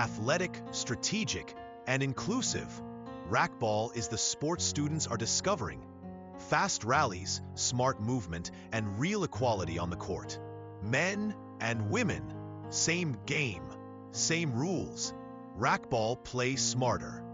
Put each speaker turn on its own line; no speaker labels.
athletic, strategic, and inclusive. Racquetball is the sport students are discovering. Fast rallies, smart movement, and real equality on the court. Men and women, same game, same rules. Racquetball, play smarter.